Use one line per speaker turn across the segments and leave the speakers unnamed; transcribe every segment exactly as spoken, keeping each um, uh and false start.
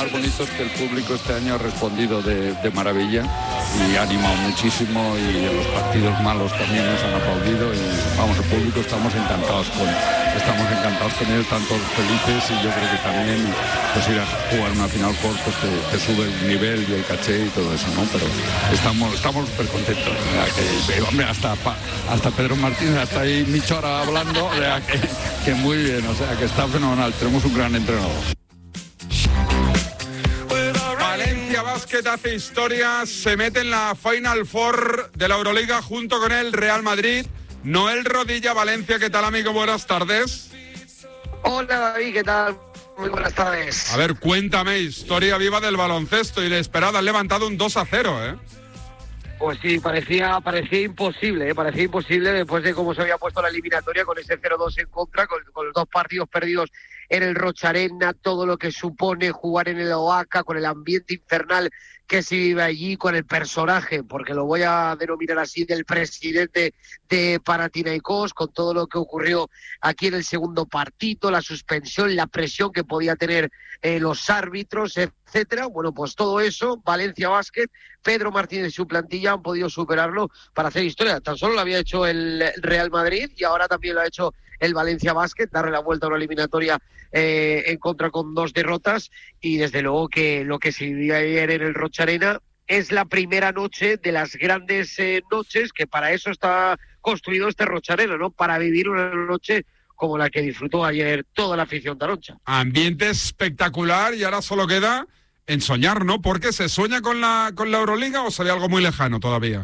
más bonito es que el público este año ha respondido de, de maravilla y ha animado muchísimo, y en los partidos malos también nos han aplaudido, y vamos, el público estamos encantados con estamos encantados con ellos, están todos felices, y yo creo que también pues ir a jugar una Final Four pues te, te sube el nivel y el caché y todo eso, ¿no? Pero estamos estamos súper contentos, o sea, que, hombre, hasta hasta Pedro Martínez, hasta ahí Michora hablando, o sea, que, que muy bien, o sea, que está fenomenal, tenemos un gran entrenador.
Valencia Basket hace historia, se mete en la Final Four de la Euroliga junto con el Real Madrid. Noel Rodilla, Valencia, ¿qué tal, amigo? Buenas tardes.
Hola, David, ¿qué tal? Muy buenas tardes.
A ver, cuéntame, historia viva del baloncesto, inesperada, han levantado un dos a cero, ¿eh?
Pues sí, parecía, parecía imposible, ¿eh? parecía imposible después de cómo se había puesto la eliminatoria con ese cero dos en contra, con, con los dos partidos perdidos en el Rocha Arena, todo lo que supone jugar en el Oaxaca, con el ambiente infernal que se vive allí, con el personaje, porque lo voy a denominar así, del presidente de Panathinaikos, con todo lo que ocurrió aquí en el segundo partido, la suspensión, la presión que podía tener eh, los árbitros, etcétera. Bueno, pues todo eso, Valencia Basket, Pedro Martínez y su plantilla han podido superarlo para hacer historia. Tan solo lo había hecho el Real Madrid y ahora también lo ha hecho el Valencia Basket, darle la vuelta a una eliminatoria eh, en contra con dos derrotas, y desde luego que lo que se vivió ayer en el Rocha Arena es la primera noche de las grandes eh, noches, que para eso está construido este Rocha Arena, ¿no? Para vivir una noche como la que disfrutó ayer toda la afición taroncha.
Ambiente espectacular, y ahora solo queda en soñar, ¿no? ¿Porque se sueña con la con la Euroliga o sería algo muy lejano todavía?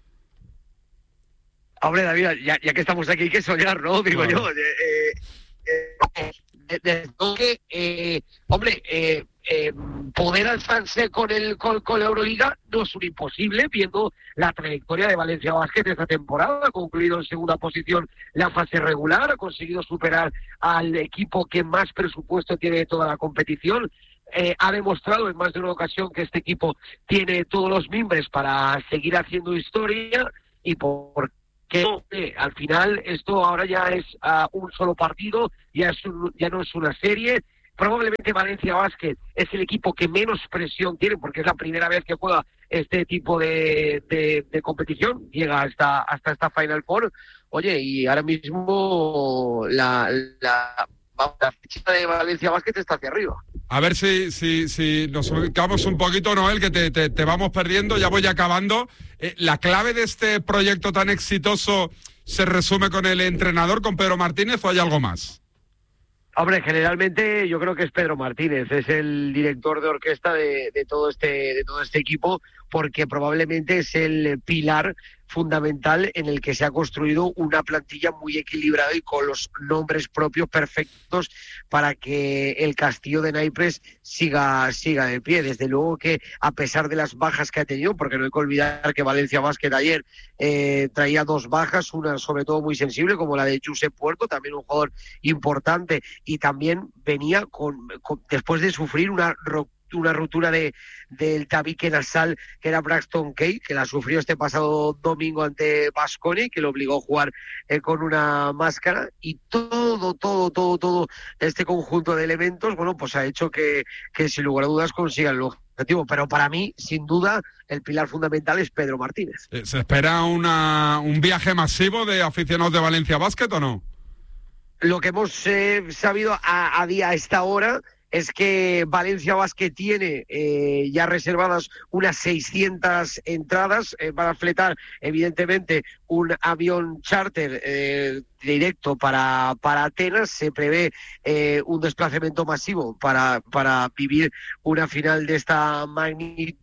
Hombre, David, ya, ya que estamos aquí hay que soñar, ¿no? Digo claro. yo. Eh, eh, desde que, eh, hombre, eh, eh, poder alzarse con el con, con la Euroliga no es un imposible, viendo la trayectoria de Valencia Basket esta temporada. Ha concluido en segunda posición la fase regular, ha conseguido superar al equipo que más presupuesto tiene de toda la competición. Eh, ha demostrado en más de una ocasión que este equipo tiene todos los mimbres para seguir haciendo historia, y por que eh, al final esto ahora ya es uh, un solo partido, ya, es un, ya no es una serie. Probablemente Valencia Basket es el equipo que menos presión tiene, porque es la primera vez que juega este tipo de, de, de competición, llega hasta, hasta esta Final Four. Oye, y ahora mismo la, la, la ficha de Valencia Basket está hacia arriba.
A ver si, si, si nos ubicamos un poquito, Noel, que te, te, te vamos perdiendo, ya voy acabando. Eh, ¿La clave de este proyecto tan exitoso se resume con el entrenador, con Pedro Martínez, o hay algo más?
Hombre, generalmente yo creo que es Pedro Martínez, es el director de orquesta de, de todo este, de todo este equipo, porque probablemente es el pilar fundamental en el que se ha construido una plantilla muy equilibrada y con los nombres propios perfectos para que el castillo de naipes siga, siga de pie. Desde luego que, a pesar de las bajas que ha tenido, porque no hay que olvidar que Valencia Basket ayer eh, traía dos bajas, una sobre todo muy sensible, como la de Josep Puerto, también un jugador importante, y también venía con, con después de sufrir una ruptura una ruptura de del tabique nasal, que era Braxton Kay, que la sufrió este pasado domingo ante Baskonia, que lo obligó a jugar eh, con una máscara, y todo, todo, todo, todo este conjunto de elementos, bueno, pues ha hecho que, que sin lugar a dudas consigan el objetivo. Pero para mí, sin duda, el pilar fundamental es Pedro Martínez.
¿Se espera una, un viaje masivo de aficionados de Valencia Basket o no?
Lo que hemos eh, sabido a, a día a esta hora es que Valencia Basket tiene eh, ya reservadas unas seiscientas entradas, eh, para fletar evidentemente un avión charter eh, directo para, para Atenas. Se prevé eh, un desplazamiento masivo para, para vivir una final de esta magnitud,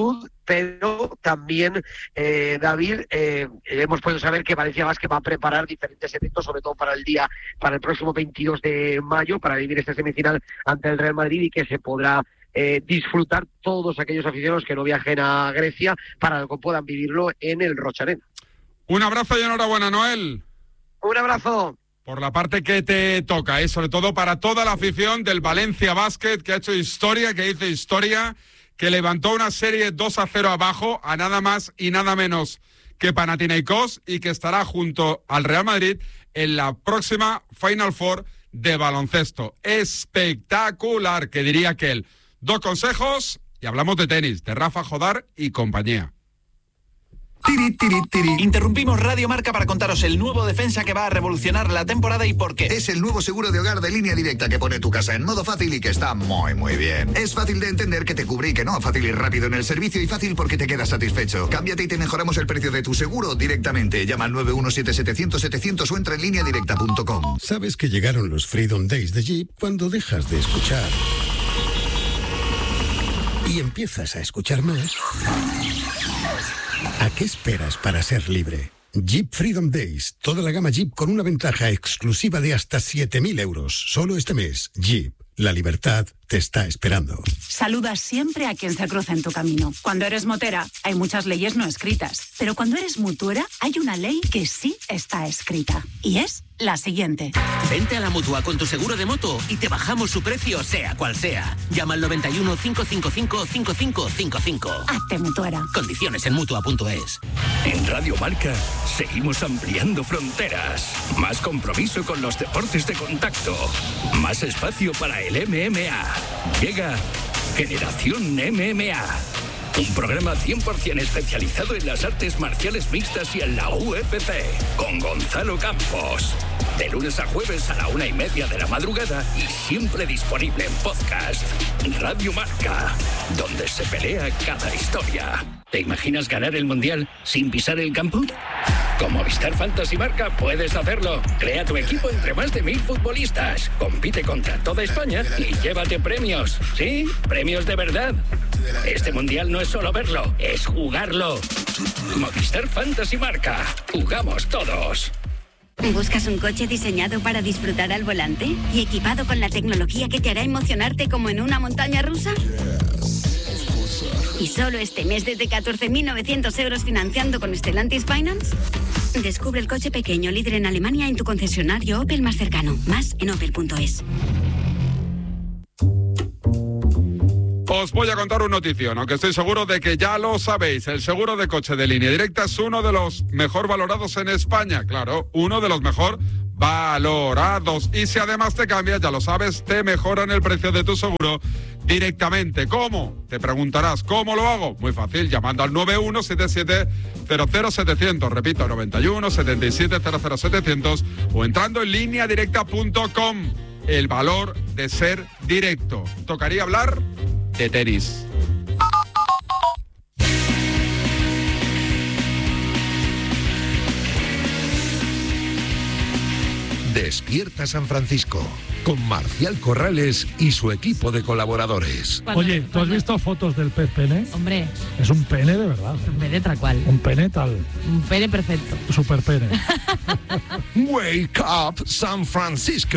pero también, eh, David, eh, hemos podido saber que Valencia Basket va a preparar diferentes eventos, sobre todo para el día, para el próximo veintidós de mayo, para vivir esta semifinal ante el Real Madrid, y que se podrá eh, disfrutar todos aquellos aficionados que no viajen a Grecia para que puedan vivirlo en el Rocha Arena.
Un abrazo y enhorabuena, Noel.
Un abrazo.
Por la parte que te toca, y ¿eh? sobre todo para toda la afición del Valencia Basket, que ha hecho historia, que hizo historia, que levantó una serie dos a cero abajo a nada más y nada menos que Panathinaikos, y que estará junto al Real Madrid en la próxima Final Four de baloncesto. Espectacular, que diría aquel. Dos consejos y hablamos de tenis, de Rafa Jodar y compañía.
Tiri, tiri, tiri. Interrumpimos Radio Marca para contaros el nuevo defensa que va a revolucionar la temporada y por qué.
Es el nuevo seguro de hogar de Línea Directa que pone tu casa en modo fácil y que está muy, muy bien. Es fácil de entender que te cubre y que no. Fácil y rápido en el servicio y fácil porque te quedas satisfecho. Cámbiate y te mejoramos el precio de tu seguro directamente. Llama al nueve uno siete setecientos setecientos o entra en línea directa punto com.
Sabes que llegaron los Freedom Days de Jeep cuando dejas de escuchar y empiezas a escuchar más. ¿A qué esperas para ser libre? Jeep Freedom Days. Toda la gama Jeep con una ventaja exclusiva de hasta siete mil euros. Solo este mes. Jeep. La libertad te está esperando.
Saluda siempre a quien se cruza en tu camino. Cuando eres motera, hay muchas leyes no escritas. Pero cuando eres mutuera, hay una ley que sí está escrita. Y es la siguiente.
Vente a la Mutua con tu seguro de moto y te bajamos su precio, sea cual sea. Llama al noventa y uno, cinco cinco cinco, cinco cinco cinco cinco.
Hazte mutuera.
Condiciones en mutua punto es.
En Radio Marca seguimos ampliando fronteras. Más compromiso con los deportes de contacto. Más espacio para el M M A. Llega Generación M M A. Un programa cien por ciento especializado en las artes marciales mixtas y en la U F C. Con Gonzalo Campos. De lunes a jueves a la una y media de la madrugada y siempre disponible en podcast. Radio Marca, donde se pelea cada historia. ¿Te imaginas ganar el Mundial sin pisar el campo? Con Movistar Fantasy Marca puedes hacerlo. Crea tu equipo entre más de mil futbolistas. Compite contra toda España y llévate premios. Sí, premios de verdad. Este Mundial no es solo verlo, es jugarlo. Movistar Fantasy Marca. Jugamos todos.
¿Buscas un coche diseñado para disfrutar al volante y equipado con la tecnología que te hará emocionarte como en una montaña rusa? ¿Y solo este mes desde catorce mil novecientos euros financiando con Stellantis Finance? Descubre el coche pequeño líder en Alemania en tu concesionario Opel más cercano. Más en opel punto es.
Os voy a contar una notición, aunque estoy seguro de que ya lo sabéis. El seguro de coche de Línea Directa es uno de los mejor valorados en España. Claro, uno de los mejor valorados. Y si además te cambias, ya lo sabes, te mejoran el precio de tu seguro directamente. ¿Cómo? Te preguntarás, ¿cómo lo hago? Muy fácil, llamando al nueve uno siete siete cero cero setecientos, repito, noventa y uno setenta y siete cero cero setecientos o entrando en línea directa punto com. El valor de ser directo. Tocaría hablar de tenis.
Despierta San Francisco, con Marcial Corrales y su equipo de colaboradores.
Oye, ¿tú has visto fotos del pez pene?
Hombre.
Es un pene de verdad.
Un pene tal cual.
Un pene tal.
Un pene perfecto.
Super pene.
Wake up San Francisco.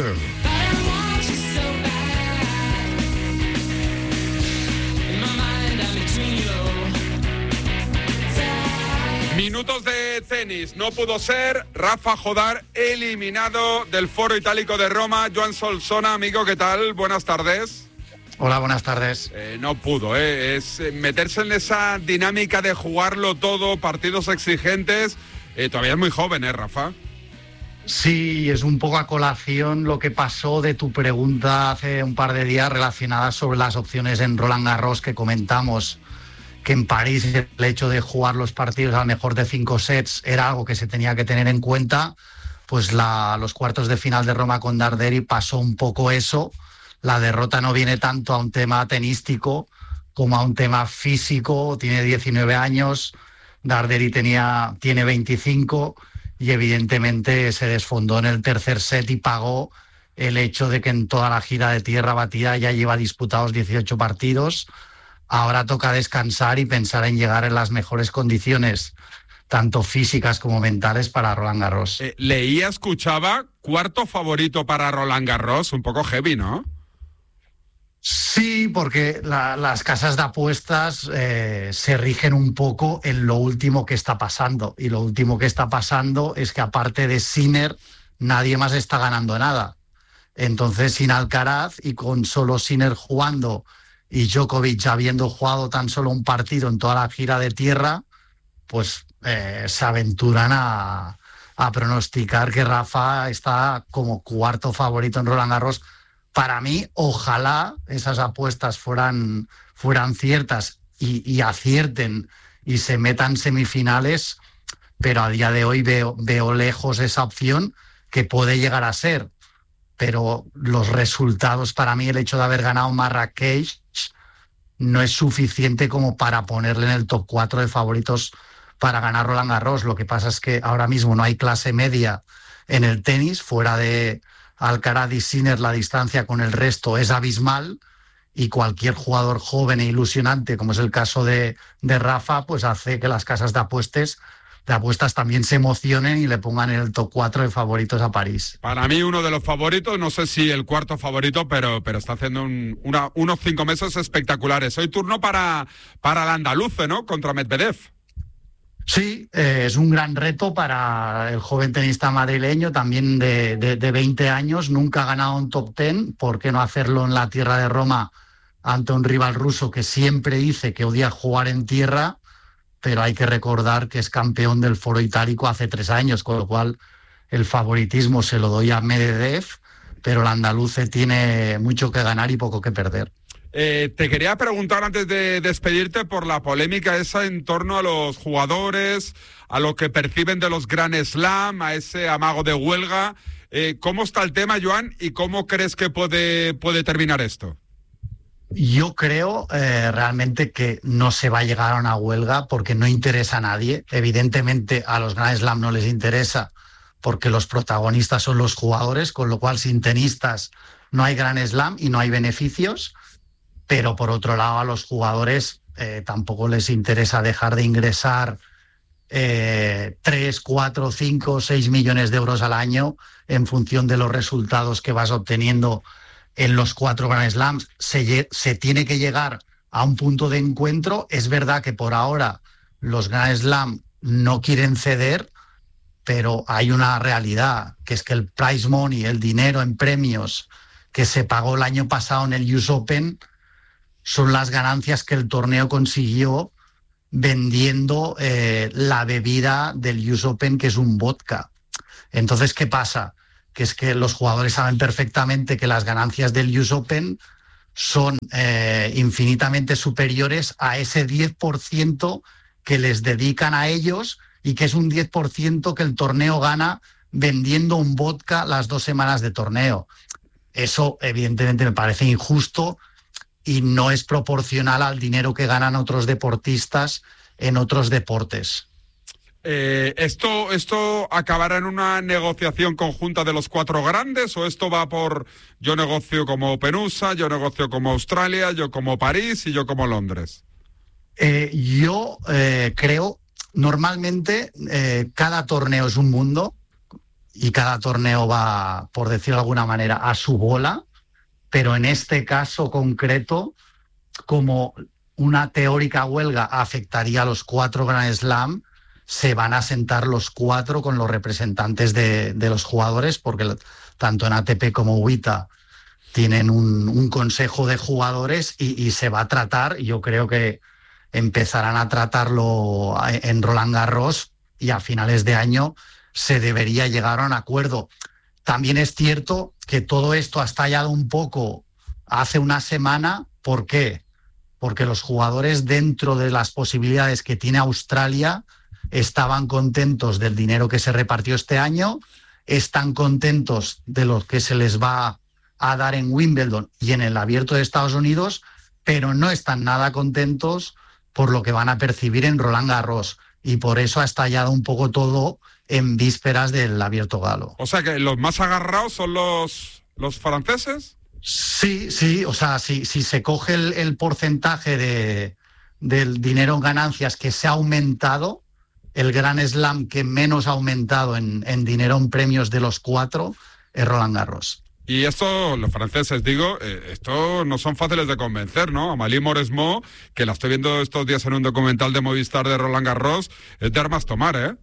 Minutos de tenis, no pudo ser. Rafa Jodar eliminado del Foro Itálico de Roma. Joan Solsona, amigo, ¿qué tal? Buenas tardes.
Hola, buenas tardes.
Eh, no pudo, ¿eh? Es meterse en esa dinámica de jugarlo todo, partidos exigentes. Eh, todavía es muy joven, ¿eh, Rafa?
Sí, es un poco a colación lo que pasó de tu pregunta hace un par de días relacionada sobre las opciones en Roland Garros que comentamos, que en París el hecho de jugar los partidos a lo mejor de cinco sets era algo que se tenía que tener en cuenta. Pues la, los cuartos de final de Roma con Darderi pasó un poco eso. La derrota no viene tanto a un tema tenístico como a un tema físico. Tiene diecinueve años, Darderi tenía, tiene veinticinco y evidentemente se desfondó en el tercer set y pagó el hecho de que en toda la gira de tierra batida ya lleva disputados dieciocho partidos. Ahora toca descansar y pensar en llegar en las mejores condiciones, tanto físicas como mentales, para Roland Garros.
Eh, leía, escuchaba, cuarto favorito para Roland Garros, un poco heavy, ¿no?
Sí, porque la, las casas de apuestas eh, se rigen un poco en lo último que está pasando. Y lo último que está pasando es que aparte de Sinner, nadie más está ganando nada. Entonces, sin Alcaraz y con solo Sinner jugando y Djokovic habiendo jugado tan solo un partido en toda la gira de tierra, pues eh, se aventuran a, a pronosticar que Rafa está como cuarto favorito en Roland Garros para mí, ojalá esas apuestas fueran, fueran ciertas y, y acierten y se metan semifinales, pero a día de hoy veo, veo lejos esa opción, que puede llegar a ser. Pero los resultados, para mí, el hecho de haber ganado Marrakech no es suficiente como para ponerle en el top cuatro de favoritos para ganar Roland Garros. Lo que pasa es que ahora mismo no hay clase media en el tenis, fuera de Alcaraz y Sinner la distancia con el resto es abismal, y cualquier jugador joven e ilusionante, como es el caso de, de Rafa, pues hace que las casas de apuestas, de apuestas también se emocionen y le pongan en el top cuatro de favoritos a París.
Para mí uno de los favoritos, no sé si el cuarto favorito, pero, pero está haciendo un, una, unos cinco meses espectaculares. Hoy turno para, para el andaluce, ¿no?, contra Medvedev.
Sí, eh, es un gran reto para el joven tenista madrileño, también de, de, de veinte años, nunca ha ganado un top ten, ¿por qué no hacerlo en la tierra de Roma ante un rival ruso que siempre dice que odia jugar en tierra? Pero hay que recordar que es campeón del Foro Itálico hace tres años, con lo cual el favoritismo se lo doy a Medvedev, pero el andaluce tiene mucho que ganar y poco que perder.
Eh, te quería preguntar antes de despedirte por la polémica esa en torno a los jugadores, a lo que perciben de los Grand Slam, a ese amago de huelga. Eh, ¿Cómo está el tema, Joan, y cómo crees que puede, puede terminar esto?
Yo creo eh, realmente que no se va a llegar a una huelga porque no interesa a nadie. Evidentemente a los Grand Slam no les interesa porque los protagonistas son los jugadores, con lo cual sin tenistas no hay Grand Slam y no hay beneficios. Pero por otro lado a los jugadores eh, tampoco les interesa dejar de ingresar eh, tres, cuatro, cinco, seis millones de euros al año en función de los resultados que vas obteniendo en los cuatro Grand Slams. Se, se tiene que llegar a un punto de encuentro. Es verdad que por ahora los Grand Slam no quieren ceder, pero hay una realidad, que es que el prize money, el dinero en premios que se pagó el año pasado en el U S Open, son las ganancias que el torneo consiguió vendiendo eh, la bebida del U S Open, que es un vodka. Entonces, ¿qué pasa? Que es que los jugadores saben perfectamente que las ganancias del U S Open son eh, infinitamente superiores a ese diez por ciento que les dedican a ellos, y que es un diez por ciento que el torneo gana vendiendo un vodka las dos semanas de torneo. Eso, evidentemente, me parece injusto y no es proporcional al dinero que ganan otros deportistas en otros deportes.
Eh, ¿esto, ¿Esto acabará en una negociación conjunta de los cuatro grandes, o esto va por yo negocio como Penusa, yo negocio como Australia, yo como París y yo como Londres?
Eh, yo eh, creo, normalmente eh, cada torneo es un mundo y cada torneo va, por decirlo de alguna manera, a su bola. Pero en este caso concreto, como una teórica huelga afectaría a los cuatro Grand Slam, se van a sentar los cuatro con los representantes de, de los jugadores, porque tanto en A T P como U I T A tienen un, un consejo de jugadores y, y se va a tratar. Yo creo que empezarán a tratarlo en Roland Garros y a finales de año se debería llegar a un acuerdo. También es cierto que todo esto ha estallado un poco hace una semana. ¿Por qué? Porque los jugadores, dentro de las posibilidades que tiene Australia, estaban contentos del dinero que se repartió este año, están contentos de lo que se les va a dar en Wimbledon y en el Abierto de Estados Unidos, pero no están nada contentos por lo que van a percibir en Roland Garros. Y por eso ha estallado un poco todo en vísperas del Abierto galo.
O sea que los más agarrados son los, los franceses.
Sí, sí, o sea, si, si se coge el, el porcentaje de, del dinero en ganancias que se ha aumentado, el Grand Slam que menos ha aumentado en, en dinero en premios de los cuatro es Roland Garros.
Y esto, los franceses, digo, eh, esto no son fáciles de convencer, ¿no? Amalie Mauresmo, que la estoy viendo estos días en un documental de Movistar de Roland Garros, es de armas tomar, ¿eh?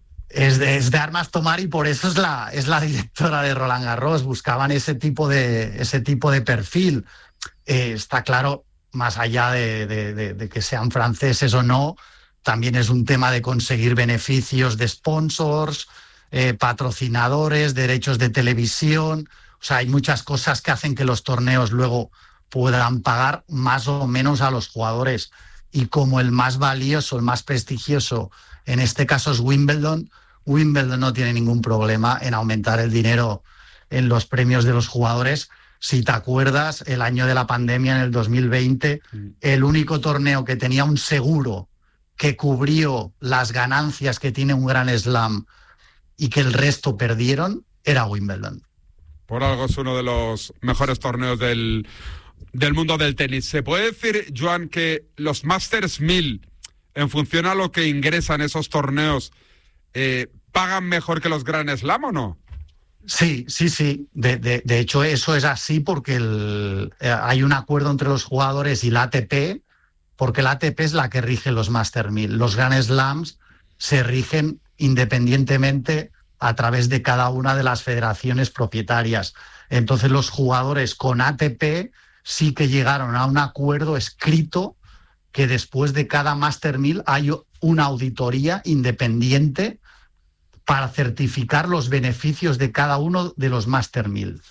Es de, es de armas tomar, y por eso es la, es la directora de Roland Garros. Buscaban ese tipo de, ese tipo de perfil. Eh, está claro, más allá de, de, de, de que sean franceses o no, también es un tema de conseguir beneficios de sponsors, eh, patrocinadores, derechos de televisión. O O sea, hay muchas cosas que hacen que los torneos luego puedan pagar más o menos a los jugadores. Y como el más valioso, el más prestigioso, en este caso es Wimbledon, Wimbledon no tiene ningún problema en aumentar el dinero en los premios de los jugadores. Si te acuerdas, el año de la pandemia, en el dos mil veinte, el único torneo que tenía un seguro que cubrió las ganancias que tiene un Grand Slam y que el resto perdieron, era Wimbledon.
Por algo es uno de los mejores torneos del, del mundo del tenis. ¿Se puede decir, Joan, que los Masters mil, en función a lo que ingresan esos torneos, eh, pagan mejor que los Grand Slam o no?
Sí, sí, sí. De, de, de hecho, eso es así porque el, eh, hay un acuerdo entre los jugadores y la A T P, porque la A T P es la que rige los Master mil. Los Grand Slams se rigen independientemente a través de cada una de las federaciones propietarias. Entonces, los jugadores con A T P sí que llegaron a un acuerdo escrito que después de cada Master mil hay una auditoría independiente para certificar los beneficios de cada uno de los Master mil.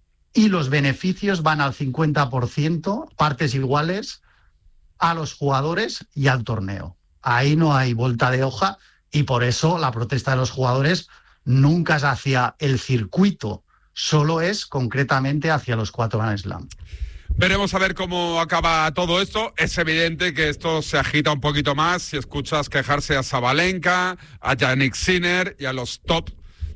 Y los beneficios van al cincuenta por ciento, partes iguales, a los jugadores y al torneo. Ahí no hay vuelta de hoja y por eso la protesta de los jugadores nunca es hacia el circuito, solo es concretamente hacia los cuatro Grand Slam.
Veremos a ver cómo acaba todo esto. Es evidente que esto se agita un poquito más si escuchas quejarse a Sabalenka, a Jannik Sinner y a los top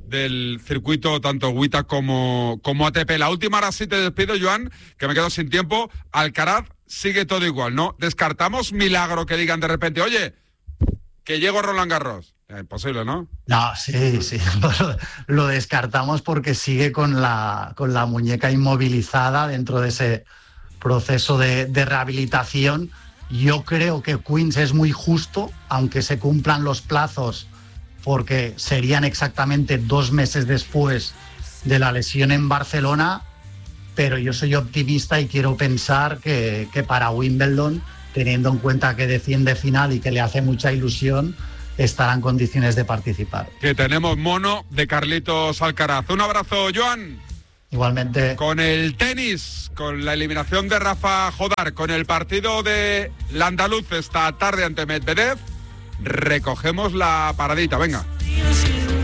del circuito, tanto WTA como, como A T P. La última, ahora sí te despido, Joan, que me quedo sin tiempo. Alcaraz sigue todo igual, ¿no? Descartamos milagro que digan de repente, oye, que llego a Roland Garros. Imposible, ¿no?
No, sí, sí, lo, lo descartamos porque sigue con la, con la muñeca inmovilizada dentro de ese proceso de, de rehabilitación. Yo creo que Queens es muy justo, aunque se cumplan los plazos, porque serían exactamente dos meses después de la lesión en Barcelona, pero yo soy optimista y quiero pensar que, que para Wimbledon, teniendo en cuenta que defiende final y que le hace mucha ilusión, estará en condiciones de participar.
Que tenemos mono de Carlitos Alcaraz. Un abrazo, Joan.
Igualmente.
Con el tenis, con la eliminación de Rafa Jodar, con el partido de la andaluz esta tarde ante Medvedev, recogemos la paradita. Venga.